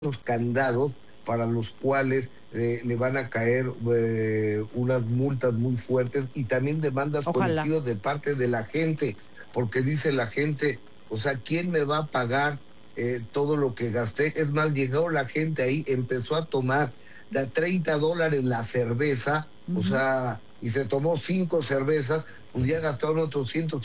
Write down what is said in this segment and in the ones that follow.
los candados para los cuales le van a caer unas multas muy fuertes y también demandas colectivas de parte de la gente, porque dice la gente, o sea, ¿quién me va a pagar todo lo que gasté? Es más, llegó la gente ahí, empezó a tomar de $30 la cerveza, o sea, y se tomó 5 cervezas, pues ya gastaron otros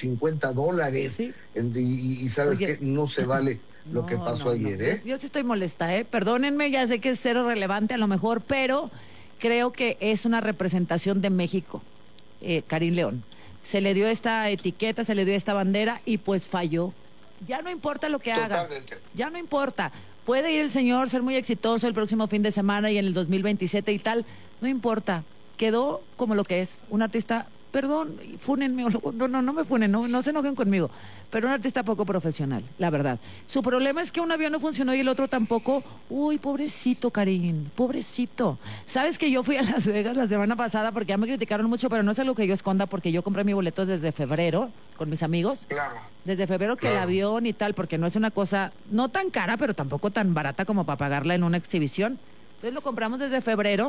$150, ¿sí? Y sabes que no se vale lo que pasó ayer, ¿eh? Yo sí estoy molesta, perdónenme, ya sé que es cero relevante a lo mejor, pero creo que es una representación de México, Karim León. Se le dio esta etiqueta, se le dio esta bandera y pues falló. Ya no importa lo que haga, ya no importa. Puede ir el señor, ser muy exitoso el próximo fin de semana y en el 2027 y tal, no importa. Quedó como lo que es, un artista, perdón, fúnenme, no me funen, no se enojen conmigo, pero un artista poco profesional, la verdad. Su problema es que un avión no funcionó y el otro tampoco. Uy, pobrecito, Karim, pobrecito. Sabes que yo fui a Las Vegas la semana pasada porque ya me criticaron mucho, pero no es algo que yo esconda porque yo compré mi boleto desde febrero con mis amigos. Claro. Desde febrero que el avión y tal, porque no es una cosa, no tan cara, pero tampoco tan barata como para pagarla en una exhibición. Entonces lo compramos desde febrero.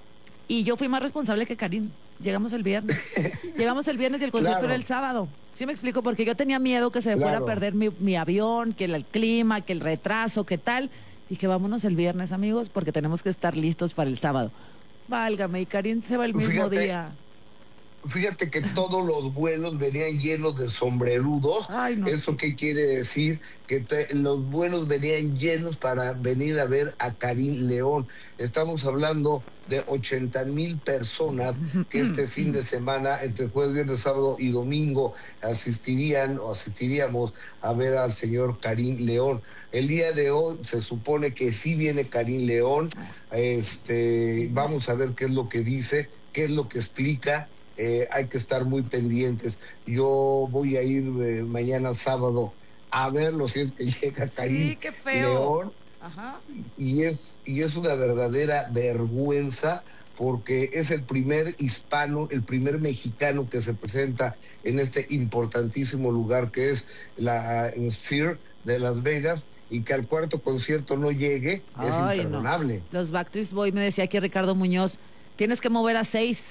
Y yo fui más responsable que Karim. Llegamos el viernes. Llegamos el viernes y el concierto era el sábado. ¿Sí me explico? Porque yo tenía miedo que se me fuera a perder mi avión, que el clima, que el retraso, que tal. Dije, vámonos el viernes, amigos, porque tenemos que estar listos para el sábado. Válgame, y Karim se va el mismo día. Fíjate que todos los vuelos venían llenos de sombrerudos. Ay, no ¿Eso sé qué quiere decir? Que los vuelos venían llenos para venir a ver a Karim León. Estamos hablando de 80,000 personas que este fin de semana, entre jueves, viernes, sábado y domingo, asistiríamos a ver al señor Karim León. El día de hoy se supone que sí viene Karim León. Vamos a ver qué es lo que dice, qué es lo que explica. Hay que estar muy pendientes. Yo voy a ir mañana sábado a verlo si es que llega Karim León. Ajá. Y es una verdadera vergüenza porque es el primer hispano, el primer mexicano que se presenta en este importantísimo lugar que es la Sphere de Las Vegas, y que al cuarto concierto no llegue. Es imperdonable. No. Los Backstreet Boys, me decía aquí Ricardo Muñoz, tienes que mover a 6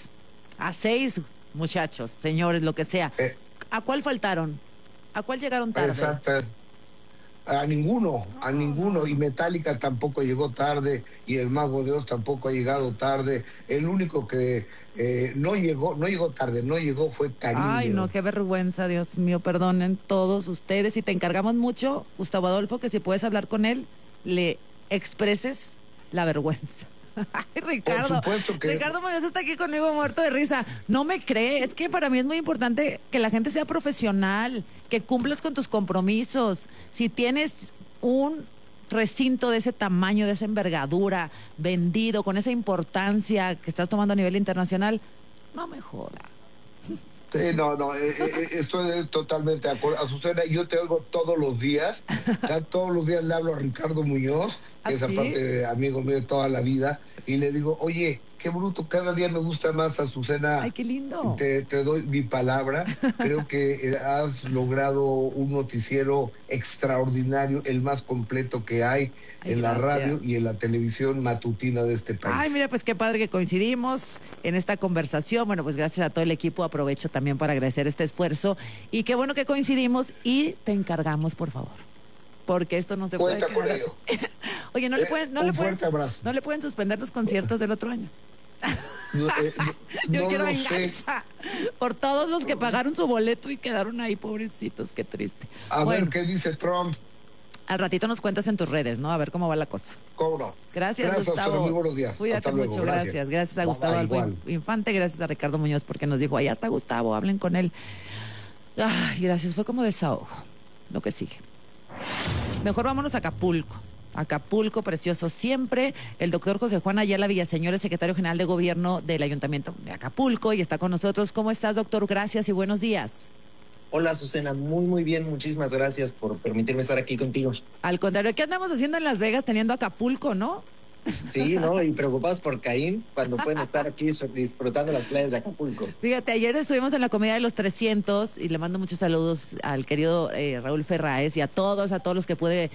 muchachos, señores, lo que sea. ¿A cuál faltaron? ¿A cuál llegaron tarde? Exacto. A ninguno. Y Metallica tampoco llegó tarde, y el Mago de Oz tampoco ha llegado tarde. El único que no llegó tarde, fue Karim. Ay, no, qué vergüenza, Dios mío, perdonen todos ustedes, y te encargamos mucho, Gustavo Adolfo, que si puedes hablar con él, le expreses la vergüenza. Ay, Ricardo. Por supuesto que Ricardo Muñoz está aquí conmigo muerto de risa. No me cree, es que para mí es muy importante que la gente sea profesional, que cumplas con tus compromisos. Si tienes un recinto de ese tamaño, de esa envergadura, vendido, con esa importancia que estás tomando a nivel internacional, no me jodas. Estoy totalmente de acuerdo. Azucena, yo te oigo todos los días. Todos los días le hablo a Ricardo Muñoz, que es aparte amigo mío de toda la vida, y le digo, oye, qué bruto, cada día me gusta más, Azucena. Ay, qué lindo. Te doy mi palabra. Creo que has logrado un noticiero extraordinario, el más completo que hay en la radio y en la televisión matutina de este país. Ay, mira, pues qué padre que coincidimos en esta conversación. Bueno, pues gracias a todo el equipo. Aprovecho también para agradecer este esfuerzo. Y qué bueno que coincidimos y te encargamos, por favor. Porque esto no se puede quedar con así. Oye, no le pueden suspender los conciertos del otro año. Yo quiero venganza por todos los que pagaron su boleto y quedaron ahí, pobrecitos, qué triste. A ver qué dice Trump. Al ratito nos cuentas en tus redes, ¿no? A ver cómo va la cosa. ¿Cómo no? Gracias, Gustavo. Muy buenos días. Cuídate Hasta luego. mucho, gracias a Gustavo Albo Infante, gracias a Ricardo Muñoz porque nos dijo, allá está Gustavo, hablen con él. Ay, gracias, fue como desahogo. Lo que sigue. Mejor vámonos a Acapulco. Acapulco, precioso siempre. El doctor José Juan Ayala Villaseñor es secretario general de gobierno del Ayuntamiento de Acapulco y está con nosotros. ¿Cómo estás, doctor? Gracias y buenos días. Hola, Azucena, muy bien, muchísimas gracias por permitirme estar aquí contigo. Al contrario, ¿qué andamos haciendo en Las Vegas teniendo Acapulco, no? Sí, ¿no? Y preocupados por Caín cuando pueden estar aquí disfrutando las playas de Acapulco. Fíjate, ayer estuvimos en la Comedia de los 300 y le mando muchos saludos al querido Raúl Ferráez y a todos los que pude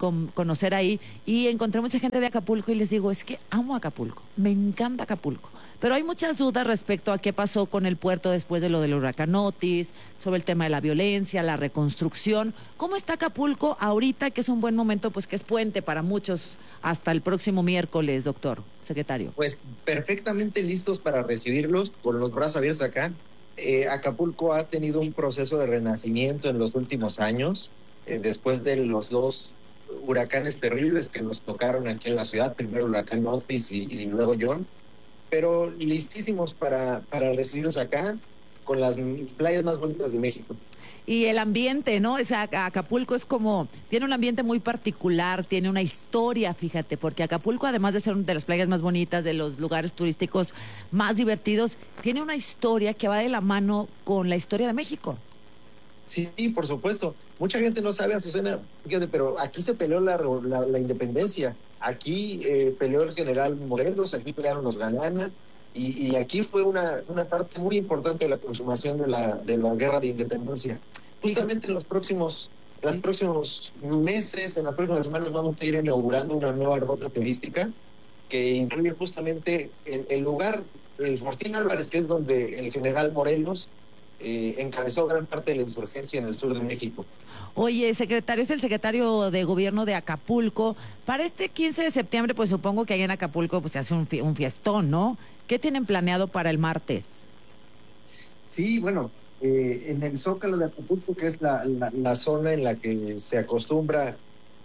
conocer ahí y encontré mucha gente de Acapulco y les digo, es que amo Acapulco, me encanta Acapulco. Pero hay muchas dudas respecto a qué pasó con el puerto después de lo del huracán Otis, sobre el tema de la violencia, la reconstrucción. ¿Cómo está Acapulco ahorita, que es un buen momento, pues que es puente para muchos hasta el próximo miércoles, doctor secretario? Pues perfectamente listos para recibirlos, con los brazos abiertos acá. Acapulco ha tenido un proceso de renacimiento en los últimos años, después de los 2 huracanes terribles que nos tocaron aquí en la ciudad, primero el huracán Otis y luego John, pero listísimos para recibirnos acá con las playas más bonitas de México. Y el ambiente, ¿no? O sea, Acapulco es como, tiene un ambiente muy particular, tiene una historia, fíjate, porque Acapulco, además de ser una de las playas más bonitas, de los lugares turísticos más divertidos, tiene una historia que va de la mano con la historia de México. Sí, por supuesto. Mucha gente no sabe, Azucena, fíjate, pero aquí se peleó la independencia. Aquí peleó el general Morelos, aquí pelearon los Galana, y aquí fue una parte muy importante de la consumación de la guerra de independencia. Justamente en los próximos meses, en las próximas semanas, vamos a ir inaugurando una nueva ruta turística que incluye justamente el lugar, el Fortín Álvarez, que es donde el general Morelos encabezó gran parte de la insurgencia en el sur de México. Oye, secretario, es el secretario de Gobierno de Acapulco. Para este 15 de septiembre, pues supongo que ahí en Acapulco pues se hace un fiestón, ¿no? ¿Qué tienen planeado para el martes? Sí, bueno, en el Zócalo de Acapulco, que es la zona en la que se acostumbra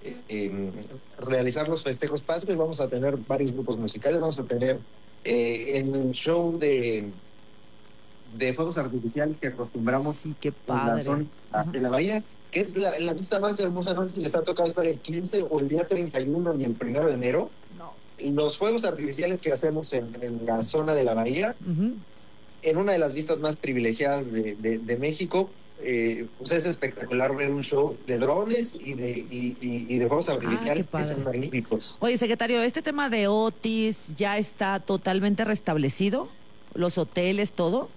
realizar los festejos patrios, vamos a tener varios grupos musicales, vamos a tener el show de fuegos artificiales que acostumbramos sí, qué padre. En la zona de la bahía, que es la vista más hermosa. No sé si les ha tocado estar el 15 o el día 31 y el 1 de enero. No. Y los fuegos artificiales que hacemos en la zona de la bahía, en una de las vistas más privilegiadas de México, pues es espectacular ver un show de drones y de fuegos artificiales que son magníficos. Oye, secretario, ¿este tema de Otis ya está totalmente restablecido? ¿Los hoteles, todo?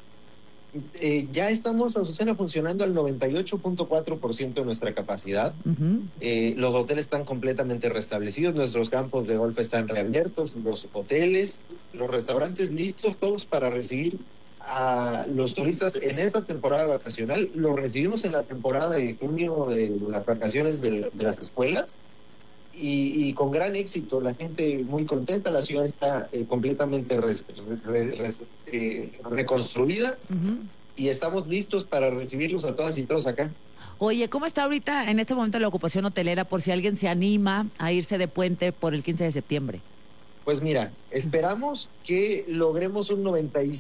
Ya estamos, Azucena, funcionando al 98.4% de nuestra capacidad. Los hoteles están completamente restablecidos, nuestros campos de golf están reabiertos, los hoteles, los restaurantes listos, todos para recibir a los turistas en esta temporada vacacional. Los recibimos en la temporada de junio de las vacaciones de las escuelas y con gran éxito, la gente muy contenta, la ciudad está completamente reconstruida y estamos listos para recibirlos a todas y todos acá. Oye, ¿cómo está ahorita en este momento la ocupación hotelera por si alguien se anima a irse de puente por el 15 de septiembre? Pues mira, esperamos que logremos un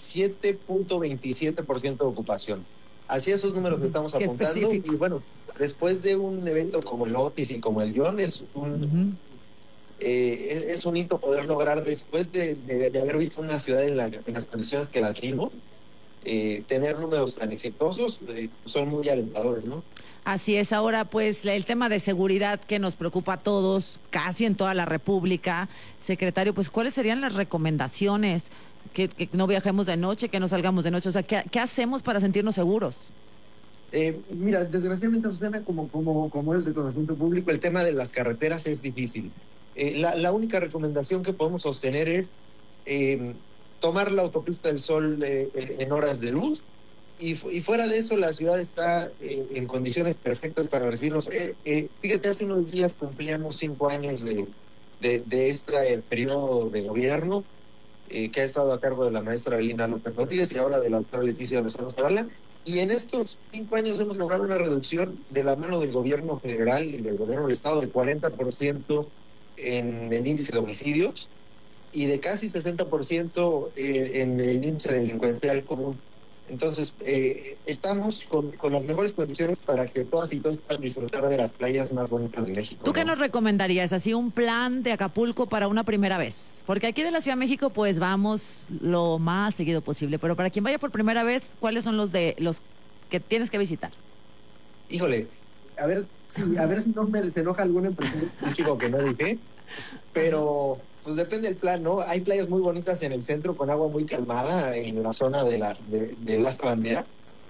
97.27% de ocupación. Así esos números que estamos apuntando. Y bueno, después de un evento como el Otis y como el John, es un hito poder lograr, después de haber visto una ciudad en las condiciones que las vimos, tener números tan exitosos, son muy alentadores, ¿no? Así es. Ahora, pues, el tema de seguridad que nos preocupa a todos, casi en toda la República. Secretario, pues, ¿cuáles serían las recomendaciones? Que no viajemos de noche, que no salgamos de noche. O sea, ¿qué hacemos para sentirnos seguros? Mira, desgraciadamente, Susana, como es de conocimiento público, el tema de las carreteras es difícil. La única recomendación que podemos sostener es tomar la autopista del Sol en horas de luz, y fuera de eso la ciudad está en condiciones perfectas para recibirnos. Fíjate, hace unos días cumplíamos 5 años de este periodo de gobierno que ha estado a cargo de la maestra Belina López Rodríguez y ahora de la doctora Leticia Lozano Zavala. Y en estos 5 años hemos logrado una reducción de la mano del gobierno federal y del gobierno del estado de 40% en el índice de homicidios y de casi 60% en el índice delincuencial común. Entonces, estamos con las mejores condiciones para que todas y todos puedan disfrutar de las playas más bonitas de México. ¿Tú qué nos recomendarías? Así un plan de Acapulco para una primera vez. Porque aquí de la Ciudad de México, pues vamos lo más seguido posible. Pero para quien vaya por primera vez, ¿cuáles son los que tienes que visitar? Híjole, a ver si no se enoja algún empresario chico que no dije, pero pues depende del plan, ¿no? Hay playas muy bonitas en el centro con agua muy calmada en la zona de la Asta Bandera.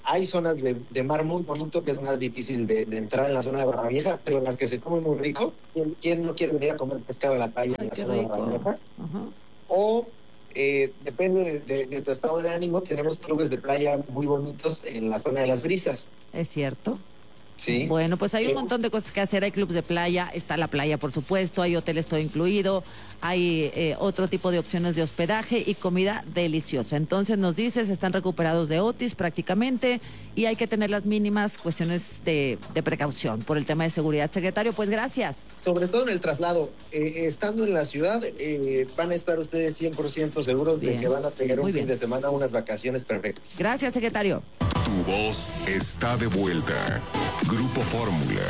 Hay zonas de mar muy bonito que es más difícil de entrar en la zona de Barra Vieja, pero en las que se come muy rico. ¿Quién no quiere venir a comer pescado de la playa en la zona de Barra Vieja? O depende de tu estado de ánimo, tenemos clubes de playa muy bonitos en la zona de Las Brisas. ¿Es cierto? Sí. Bueno, pues hay un montón de cosas que hacer. Hay clubes de playa, está la playa, por supuesto, hay hoteles todo incluido, hay otro tipo de opciones de hospedaje y comida deliciosa. Entonces nos dices, están recuperados de Otis prácticamente y hay que tener las mínimas cuestiones de precaución por el tema de seguridad. Secretario, pues gracias. Sobre todo en el traslado, estando en la ciudad, van a estar ustedes 100% seguros de que van a tener un fin de semana, unas vacaciones perfectas. Gracias, secretario. Tu voz está de vuelta. Grupo Fórmula.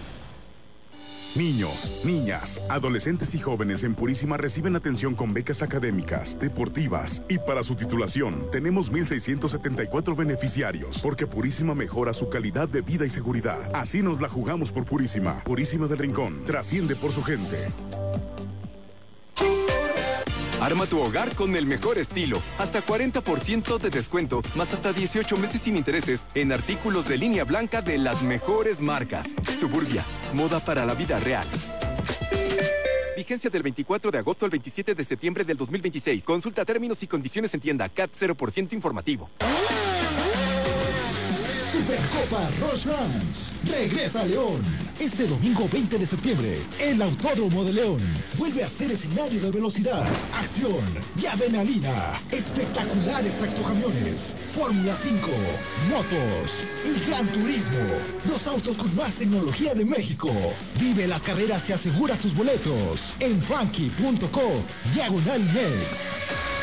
Niños, niñas, adolescentes y jóvenes en Purísima reciben atención con becas académicas, deportivas y para su titulación tenemos 1,674 beneficiarios porque Purísima mejora su calidad de vida y seguridad. Así nos la jugamos por Purísima. Purísima del Rincón trasciende por su gente. Arma tu hogar con el mejor estilo. Hasta 40% de descuento, más hasta 18 meses sin intereses en artículos de línea blanca de las mejores marcas. Suburbia, moda para la vida real. Vigencia del 24 de agosto al 27 de septiembre del 2026. Consulta términos y condiciones en tienda. CAT 0% informativo. Supercopa Rush Rams regresa a León. Este domingo 20 de septiembre, el Autódromo de León vuelve a ser escenario de velocidad, acción y adrenalina. Espectaculares tractocamiones, Fórmula 5, motos y Gran Turismo. Los autos con más tecnología de México. Vive las carreras y asegura tus boletos en funky.co/Next.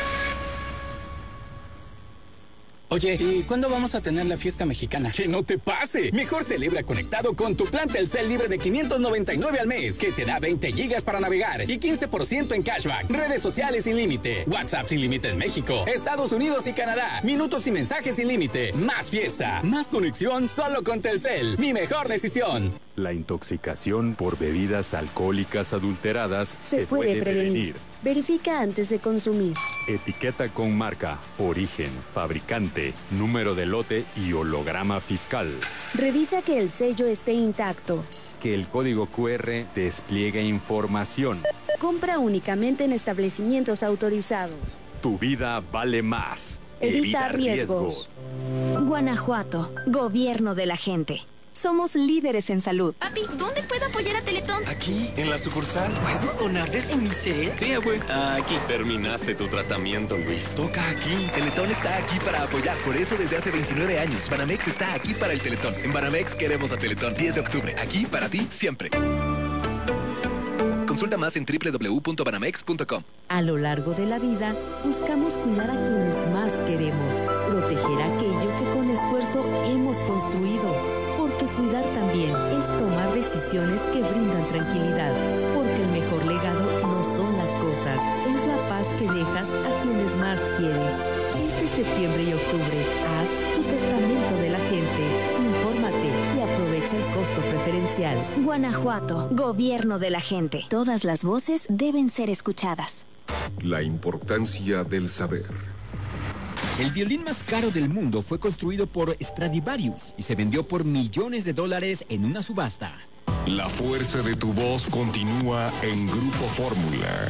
Oye, ¿y cuándo vamos a tener la fiesta mexicana? ¡Que no te pase! Mejor celebra conectado con tu plan Telcel libre de 599 al mes, que te da 20 gigas para navegar y 15% en cashback. Redes sociales sin límite, WhatsApp sin límite en México, Estados Unidos y Canadá, minutos y mensajes sin límite. Más fiesta, más conexión solo con Telcel. Mi mejor decisión. La intoxicación por bebidas alcohólicas adulteradas se puede prevenir. Verifica antes de consumir. Etiqueta con marca, origen, fabricante, número de lote y holograma fiscal. Revisa que el sello esté intacto. Que el código QR despliegue información. Compra únicamente en establecimientos autorizados. Tu vida vale más. Evita riesgos. Guanajuato, gobierno de la gente. Somos líderes en salud. Papi, ¿dónde puedo apoyar a Teletón? Aquí, en la sucursal. ¿Puedo donar desde mi cel? Sí, güey. Aquí. Terminaste tu tratamiento, Luis. Toca aquí. Teletón está aquí para apoyar. Por eso desde hace 29 años, Banamex está aquí para el Teletón. En Banamex queremos a Teletón. 10 de octubre. Aquí para ti siempre. Consulta más en www.banamex.com. A lo largo de la vida, buscamos cuidar a quienes más queremos. Proteger aquello que con esfuerzo hemos construido. Porque cuidar también es tomar decisiones que brindan tranquilidad. Porque el mejor legado no son las cosas, es la paz que dejas a quienes más quieres. Este septiembre y octubre, haz tu testamento de la gente. Infórmate y aprovecha el costo preferencial. Guanajuato, gobierno de la gente. Todas las voces deben ser escuchadas. La importancia del saber. El violín más caro del mundo fue construido por Stradivarius y se vendió por millones de dólares en una subasta. La fuerza de tu voz continúa en Grupo Fórmula.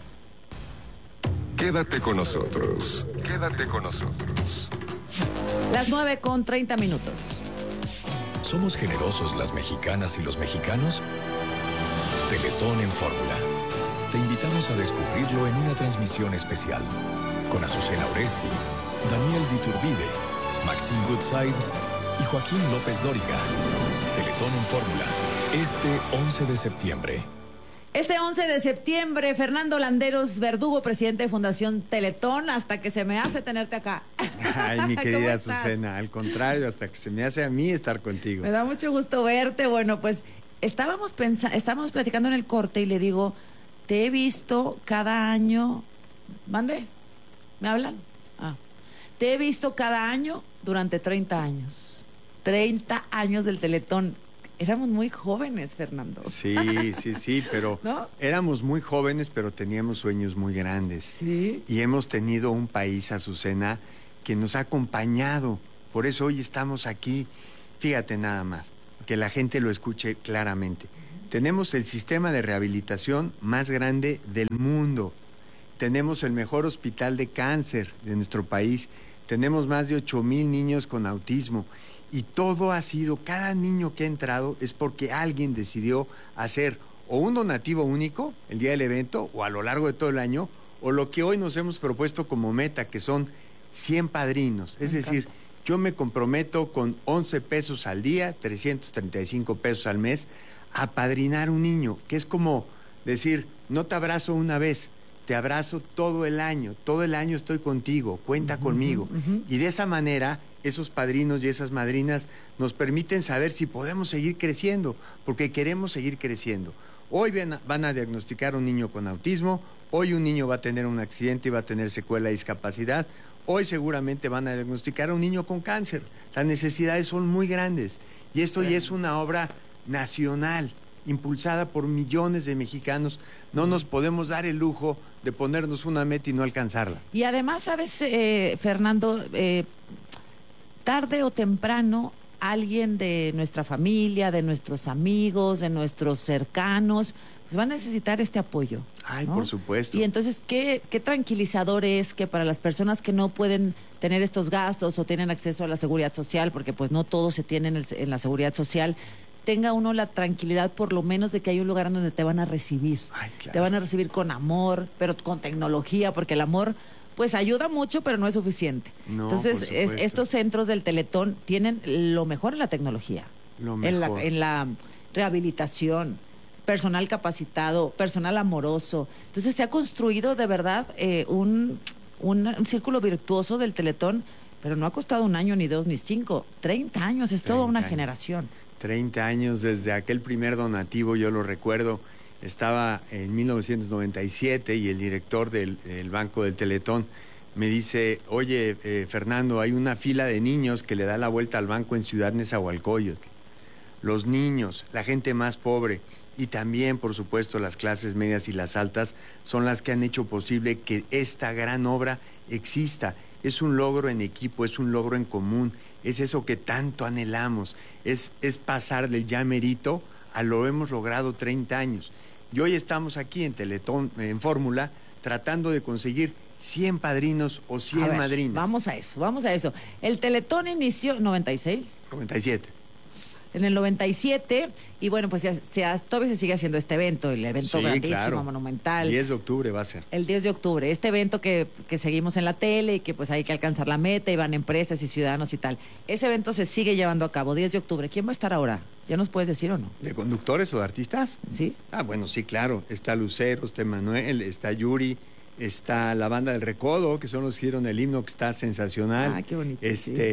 Quédate con nosotros. Quédate con nosotros. Las 9:30. ¿Somos generosos las mexicanas y los mexicanos? Teletón en Fórmula. Te invitamos a descubrirlo en una transmisión especial con Azucena Oresti, Daniel Diturbide, Maxine Goodside y Joaquín López Dóriga. Teletón en Fórmula, este 11 de septiembre. Este 11 de septiembre, Fernando Landeros Verdugo, presidente de Fundación Teletón, hasta que se me hace tenerte acá. Ay, mi querida Azucena, al contrario, hasta que se me hace a mí estar contigo. Me da mucho gusto verte. Bueno, pues estábamos platicando en el corte y le digo, te he visto cada año. ¿Mande? ¿Me hablan? Te he visto cada año durante 30 años. 30 años del Teletón. Éramos muy jóvenes, Fernando. Sí, pero ¿no? Éramos muy jóvenes, pero teníamos sueños muy grandes. Sí. Y hemos tenido un país, Azucena, que nos ha acompañado Por eso hoy estamos aquí. Fíjate nada más, que la gente lo escuche claramente. Tenemos el sistema de rehabilitación más grande del mundo. Tenemos el mejor hospital de cáncer de nuestro país. Tenemos más de 8,000 niños con autismo. Y todo ha sido, cada niño que ha entrado es porque alguien decidió hacer o un donativo único el día del evento o a lo largo de todo el año, o lo que hoy nos hemos propuesto como meta, que son 100 padrinos. Es decir, yo me comprometo con 11 pesos al día, 335 pesos al mes, a padrinar un niño, que es como decir, no te abrazo una vez, te abrazo todo el año estoy contigo, cuenta conmigo. Y de esa manera, esos padrinos y esas madrinas nos permiten saber si podemos seguir creciendo, porque queremos seguir creciendo. Hoy van a diagnosticar un niño con autismo, hoy un niño va a tener un accidente y va a tener secuela de discapacidad, hoy seguramente van a diagnosticar a un niño con cáncer. Las necesidades son muy grandes y esto ya es una obra nacional, impulsada por millones de mexicanos. No nos podemos dar el lujo de ponernos una meta y no alcanzarla. Y además, ¿sabes, Fernando? Tarde o temprano, alguien de nuestra familia, de nuestros amigos, de nuestros cercanos, pues va a necesitar este apoyo. Ay, ¿no? Por supuesto. Y entonces, ¿qué tranquilizador es que para las personas que no pueden tener estos gastos o tienen acceso a la seguridad social, porque pues no todos se tienen en la seguridad social, tenga uno la tranquilidad por lo menos de que hay un lugar donde te van a recibir. Ay, claro. Te van a recibir con amor, pero con tecnología, porque el amor pues ayuda mucho, pero no es suficiente. No, entonces, estos centros del Teletón tienen lo mejor en la tecnología, lo mejor. En la rehabilitación, personal capacitado, personal amoroso. Entonces se ha construido de verdad un círculo virtuoso del Teletón, pero no ha costado 1 año, ni 2, ni 5, 30 años, es toda una generación. 30 años desde aquel primer donativo, yo lo recuerdo, estaba en 1997 y el director del Banco del Teletón me dice, oye, Fernando, hay una fila de niños que le da la vuelta al banco en Ciudad Nezahualcóyotl. Los niños, la gente más pobre y también, por supuesto, las clases medias y las altas son las que han hecho posible que esta gran obra exista. Es un logro en equipo, es un logro en común, es eso que tanto anhelamos, es pasar del ya merito a lo hemos logrado 30 años. Y hoy estamos aquí en Teletón, en Fórmula, tratando de conseguir 100 padrinos o 100 madrinas. Vamos a eso. El Teletón inició en 96. 97. En el 97, y bueno, pues todavía se sigue haciendo este evento, el evento grandísimo, claro. Monumental. 10 de octubre va a ser. El 10 de octubre, este evento que seguimos en la tele y que pues hay que alcanzar la meta y van empresas y ciudadanos y tal. Ese evento se sigue llevando a cabo, 10 de octubre. ¿Quién va a estar ahora? ¿Ya nos puedes decir o no? ¿De conductores o de artistas? Sí. Ah, bueno, sí, claro. Está Lucero, está Emanuel, está Yuri, está la Banda del Recodo, que son los que hicieron el himno, que está sensacional. Ah, qué bonito.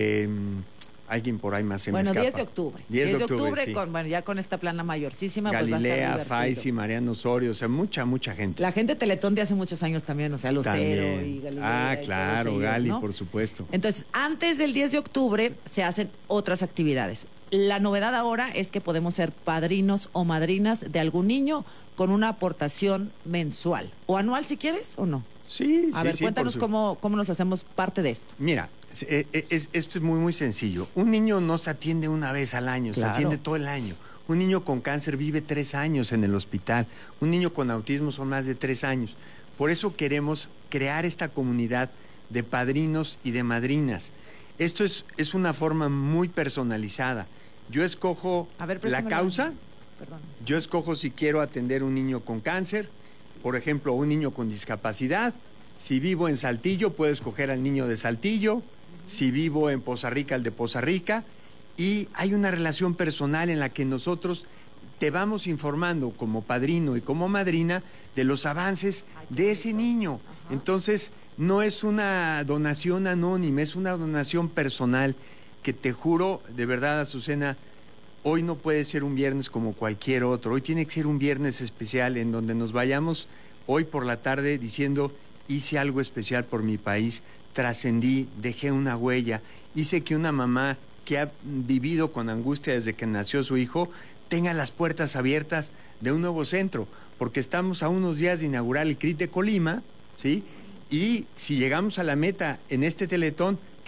Alguien por ahí más se me escapa. 10 de octubre. 10 de octubre, sí. Ya con esta plana mayorcísima. Galilea, pues Faisy, Mariano Osorio, o sea, mucha gente. La gente de Teletón de hace muchos años también, o sea, Lucero y Galilea. Ah, claro, ellos, Gali, ¿no? Por supuesto. Entonces, antes del 10 de octubre se hacen otras actividades. La novedad ahora es que podemos ser padrinos o madrinas de algún niño con una aportación mensual. O anual, si quieres, o no. Sí, A ver, cuéntanos cómo nos hacemos parte de esto. Mira, esto es muy sencillo. Un niño no se atiende una vez al año, claro. Se atiende todo el año. Un niño con cáncer vive 3 años en el hospital. Un niño con autismo son más de 3 años. Por eso queremos crear esta comunidad de padrinos y de madrinas. Esto es una forma muy personalizada. Yo escojo la causa. Perdón. Yo escojo si quiero atender un niño con cáncer, por ejemplo, un niño con discapacidad. Si vivo en Saltillo, puedo escoger al niño de Saltillo. Si vivo en Poza Rica, al de Poza Rica. Y hay una relación personal en la que nosotros te vamos informando como padrino y como madrina de los avances de ese niño. Entonces, no es una donación anónima, es una donación personal que te juro, de verdad, Azucena, hoy no puede ser un viernes como cualquier otro. Hoy tiene que ser un viernes especial en donde nos vayamos hoy por la tarde diciendo, hice algo especial por mi país, trascendí, dejé una huella, hice que una mamá que ha vivido con angustia desde que nació su hijo tenga las puertas abiertas de un nuevo centro, porque estamos a unos días de inaugurar el CRIT de Colima, ¿sí? Y si llegamos a la meta en este Teletón,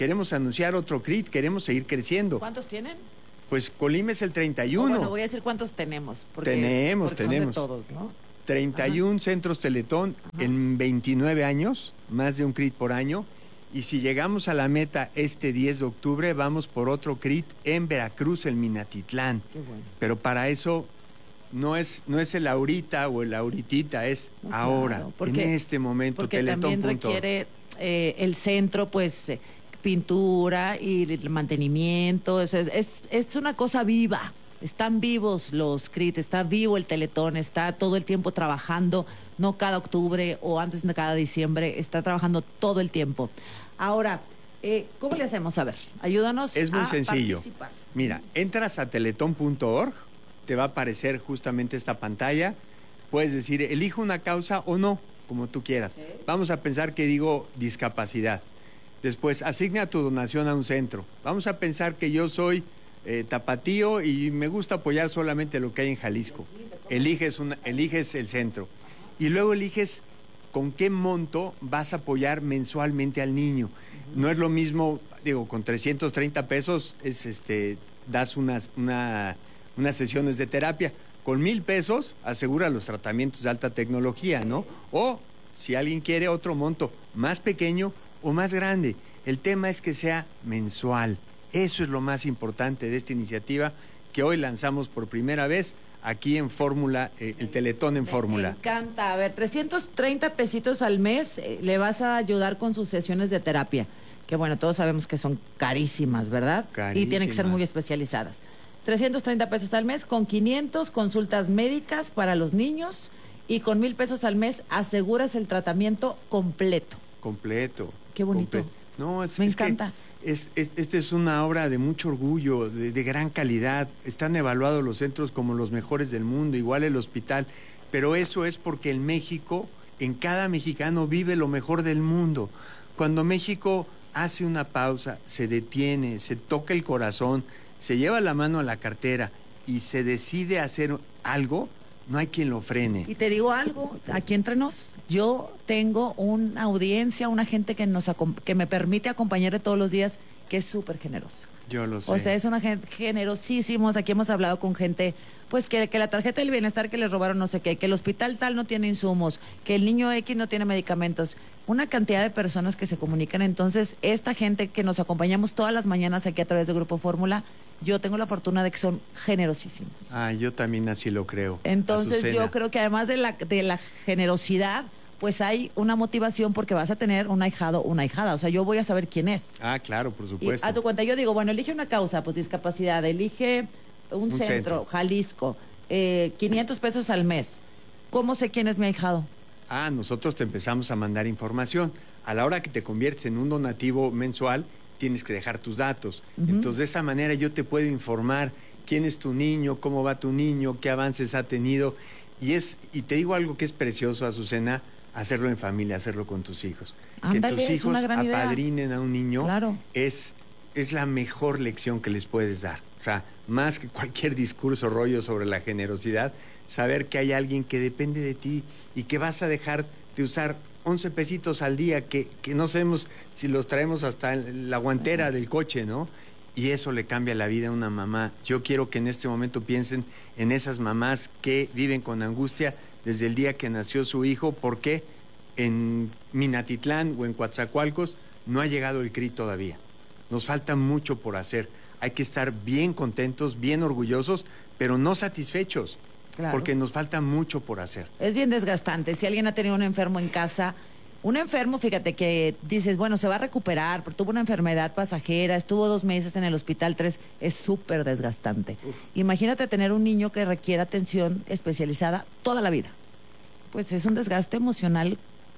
queremos anunciar otro CRIT, queremos seguir creciendo. ¿Cuántos tienen? Pues Colima es el 31. Bueno, voy a decir cuántos tenemos. Tenemos. Son de todos, ¿no? 31 centros Teletón en 29 años, más de un CRIT por año. Y si llegamos a la meta este 10 de octubre, vamos por otro CRIT en Veracruz, en Minatitlán. Qué bueno. Pero para eso no es el ahorita o el ahorita, es ahora, en este momento. Porque también requiere el centro, pues, pintura y el mantenimiento. Es una cosa viva. Están vivos los CRIT, está vivo el Teletón, está todo el tiempo trabajando, no cada octubre o antes de cada diciembre, está trabajando todo el tiempo. Ahora, ¿cómo le hacemos? A ver, ayúdanos. Es muy sencillo. Participar. Mira, entras a teletón.org, te va a aparecer justamente esta pantalla. Puedes decir, elijo una causa o no, como tú quieras. ¿Sí? Vamos a pensar que digo discapacidad. Después, asigna tu donación a un centro. Vamos a pensar que yo soy tapatío y me gusta apoyar solamente lo que hay en Jalisco. Eliges el centro. Y luego eliges con qué monto vas a apoyar mensualmente al niño. No es lo mismo, digo, con 330 pesos das unas sesiones de terapia. Con 1,000 pesos asegura los tratamientos de alta tecnología, ¿no? O si alguien quiere otro monto más pequeño o más grande. El tema es que sea mensual. Eso es lo más importante de esta iniciativa que hoy lanzamos por primera vez aquí en Fórmula, el Teletón en Fórmula. Me encanta. A ver, 330 pesitos al mes le vas a ayudar con sus sesiones de terapia, que bueno, todos sabemos que son carísimas, ¿verdad? Carísimas. Y tienen que ser muy especializadas. 330 pesos al mes, con 500 consultas médicas para los niños y con 1,000 pesos al mes aseguras el tratamiento completo. Completo. Qué bonito. No, me encanta. Esta es una obra de mucho orgullo, de gran calidad. Están evaluados los centros como los mejores del mundo, igual el hospital. Pero eso es porque en México, en cada mexicano vive lo mejor del mundo. Cuando México hace una pausa, se detiene, se toca el corazón, se lleva la mano a la cartera y se decide hacer algo, no hay quien lo frene. Y te digo algo, aquí entre nos, yo tengo una audiencia, una gente que me permite acompañarle todos los días, que es súper generosa. Yo lo sé. O sea, es una gente generosísimos. Aquí hemos hablado con gente, pues que la tarjeta del bienestar que les robaron no sé qué, que el hospital tal no tiene insumos, que el niño X no tiene medicamentos. Una cantidad de personas que se comunican. Entonces, esta gente que nos acompañamos todas las mañanas aquí a través de Grupo Fórmula, yo tengo la fortuna de que son generosísimos. Yo también así lo creo. Entonces, Azucena, yo creo que además de la generosidad, pues hay una motivación porque vas a tener un ahijado o una ahijada. O sea, yo voy a saber quién es. Claro, por supuesto. Y haz tu cuenta, yo digo, bueno, elige una causa, pues discapacidad, elige un centro, Jalisco, 500 pesos al mes. ¿Cómo sé quién es mi ahijado? Nosotros te empezamos a mandar información. A la hora que te conviertes en un donativo mensual, tienes que dejar tus datos. Entonces, de esa manera yo te puedo informar quién es tu niño, cómo va tu niño, qué avances ha tenido. Y te digo algo que es precioso, Azucena, hacerlo en familia, hacerlo con tus hijos. Ándale, que tus hijos apadrinen a un niño, claro, es la mejor lección que les puedes dar. O sea, más que cualquier discurso rollo sobre la generosidad, saber que hay alguien que depende de ti y que vas a dejar de usar 11 pesitos al día, que no sabemos si los traemos hasta la guantera del coche, ¿no? Y eso le cambia la vida a una mamá. Yo quiero que en este momento piensen en esas mamás que viven con angustia desde el día que nació su hijo, porque en Minatitlán o en Coatzacoalcos no ha llegado el CRIT todavía. Nos falta mucho por hacer. Hay que estar bien contentos, bien orgullosos, pero no satisfechos. Claro. Porque nos falta mucho por hacer. Es bien desgastante. Si alguien ha tenido un enfermo en casa, un enfermo, fíjate, que dices, bueno, se va a recuperar, pero tuvo una enfermedad pasajera, estuvo 2 meses en el hospital, 3, es súper desgastante. Imagínate tener un niño que requiere atención especializada toda la vida. Pues es un desgaste emocional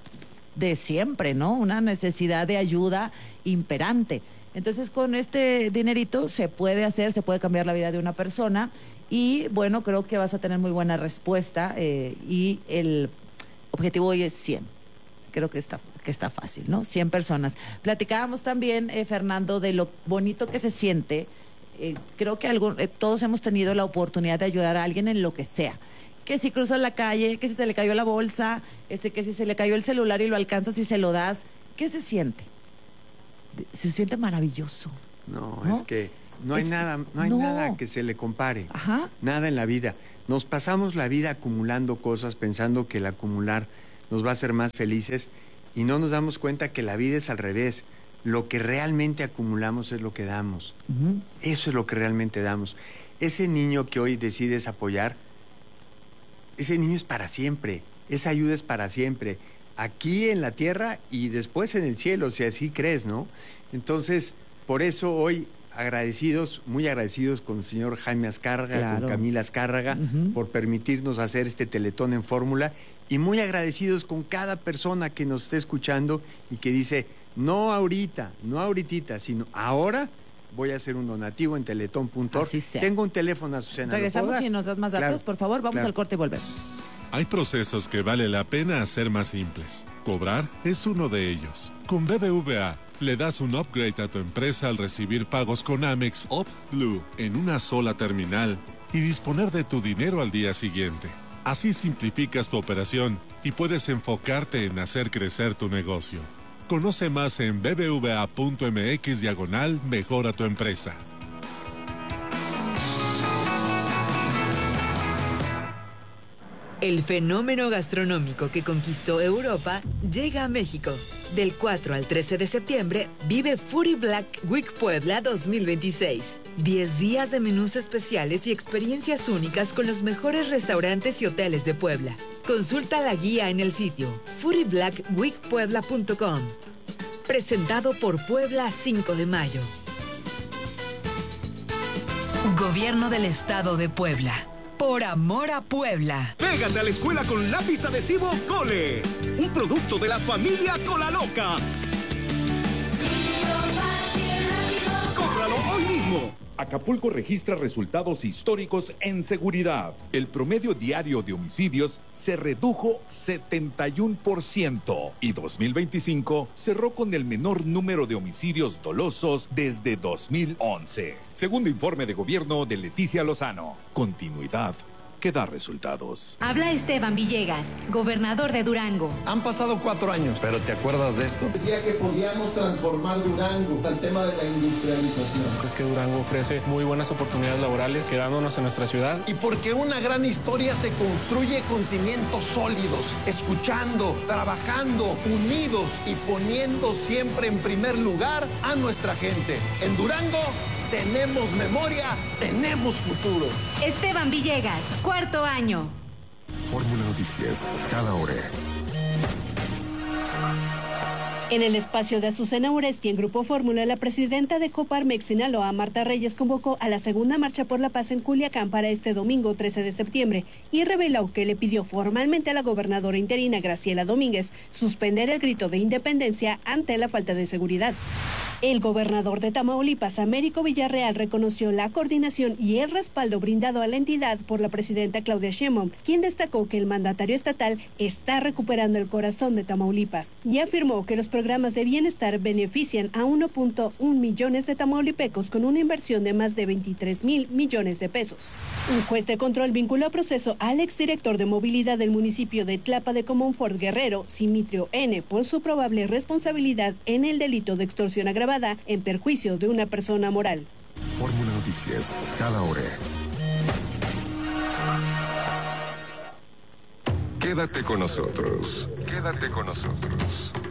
de siempre, ¿no? Una necesidad de ayuda imperante. Entonces, con este dinerito se puede cambiar la vida de una persona. Y bueno, creo que vas a tener muy buena respuesta y el objetivo hoy es 100. Creo que está fácil, ¿no? 100 personas. Platicábamos también, Fernando, de lo bonito que se siente. Creo que todos hemos tenido la oportunidad de ayudar a alguien en lo que sea. Que si cruzas la calle, que si se le cayó la bolsa, que si se le cayó el celular y lo alcanzas y se lo das. ¿Qué se siente? se siente maravilloso. No, es que no hay nada que se le compare. Ajá. Nada en la vida. Nos pasamos la vida acumulando cosas pensando que el acumular nos va a hacer más felices y no nos damos cuenta que la vida es al revés. Lo que realmente acumulamos es lo que damos. Eso es lo que realmente damos. Ese niño que hoy decides apoyar, ese niño es para siempre. Esa ayuda es para siempre. Aquí en la tierra y después en el cielo, si así crees, ¿no? Entonces, por eso hoy muy agradecidos con el señor Jaime Azcárraga, claro, con Camila Azcárraga, por permitirnos hacer este Teletón en Fórmula, y muy agradecidos con cada persona que nos esté escuchando y que dice, no ahorita, no ahorita, sino ahora voy a hacer un donativo en teletón.org. Tengo un teléfono, Azucena. Regresamos y nos das más datos, por favor. Vamos al corte y volvemos. Hay procesos que vale la pena hacer más simples. Cobrar es uno de ellos. Con BBVA, le das un upgrade a tu empresa al recibir pagos con Amex OptBlue en una sola terminal y disponer de tu dinero al día siguiente. Así simplificas tu operación y puedes enfocarte en hacer crecer tu negocio. Conoce más en bbva.mx/mejora tu empresa. El fenómeno gastronómico que conquistó Europa llega a México. Del 4 al 13 de septiembre, vive Foodie Black Week Puebla 2026. 10 días de menús especiales y experiencias únicas con los mejores restaurantes y hoteles de Puebla. Consulta la guía en el sitio foodieblackweekpuebla.com. Presentado por Puebla 5 de mayo. Gobierno del Estado de Puebla. Por amor a Puebla. Pégate a la escuela con lápiz adhesivo Cole. Un producto de la familia Colaloca. ¡Cómpralo hoy mismo! Acapulco registra resultados históricos en seguridad. El promedio diario de homicidios se redujo 71% y 2025 cerró con el menor número de homicidios dolosos desde 2011. Segundo informe de gobierno de Leticia Lozano. Continuidad que da resultados. Habla Esteban Villegas, gobernador de Durango. Han pasado 4 años, pero ¿te acuerdas de esto? Decía que podíamos transformar Durango al tema de la industrialización. Es que Durango ofrece muy buenas oportunidades laborales, quedándonos en nuestra ciudad. Y porque una gran historia se construye con cimientos sólidos, escuchando, trabajando, unidos y poniendo siempre en primer lugar a nuestra gente. En Durango tenemos memoria, tenemos futuro. Esteban Villegas, 4º año. Fórmula Noticias, cada hora. En el espacio de Azucena Uresti en Grupo Fórmula, la presidenta de Coparmex Sinaloa, Marta Reyes, convocó a la segunda marcha por la paz en Culiacán para este domingo 13 de septiembre y reveló que le pidió formalmente a la gobernadora interina Graciela Domínguez suspender el grito de independencia ante la falta de seguridad. El gobernador de Tamaulipas, Américo Villarreal, reconoció la coordinación y el respaldo brindado a la entidad por la presidenta Claudia Sheinbaum, quien destacó que el mandatario estatal está recuperando el corazón de Tamaulipas y afirmó que los programas de bienestar benefician a 1.1 millones de tamaulipecos con una inversión de más de 23,000 millones de pesos. Un juez de control vinculó a proceso al exdirector de movilidad del municipio de Tlapa de Comonfort, Guerrero, Simitrio N., por su probable responsabilidad en el delito de extorsión agravada en perjuicio de una persona moral. Fórmula Noticias, cada hora. Quédate con nosotros. Quédate con nosotros.